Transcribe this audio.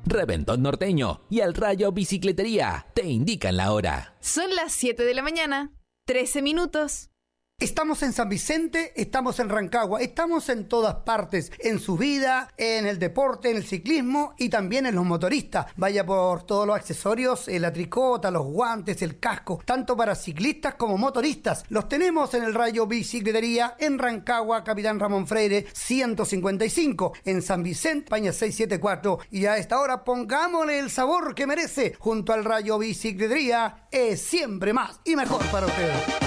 Reventón Norteño y El Rayo Bicicletería te indican la hora. Son las 7 de la mañana, 13 minutos. Estamos en San Vicente, estamos en Rancagua, estamos en todas partes, en su vida, en el deporte, en el ciclismo y también en los motoristas. Vaya por todos los accesorios, la tricota, los guantes, el casco, tanto para ciclistas como motoristas. Los tenemos en el Rayo Bicicletería, en Rancagua, Capitán Ramón Freire, 155, en San Vicente, España 674. Y a esta hora pongámosle el sabor que merece. Junto al Rayo Bicicletería es siempre más y mejor para ustedes.